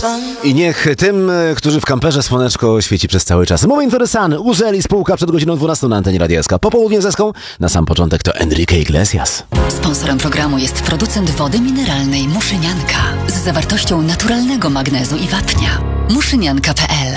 I niech tym, którzy w kamperze słoneczko świeci przez cały czas. Moving to the Sun, Urzeli, spółka przed godziną 12 na antenie Radia SK. Popołudnie z Eską. Na sam początek to Enrique Iglesias. Sponsorem programu jest producent wody mineralnej Muszynianka z zawartością naturalnego magnezu i wapnia. Muszynianka.pl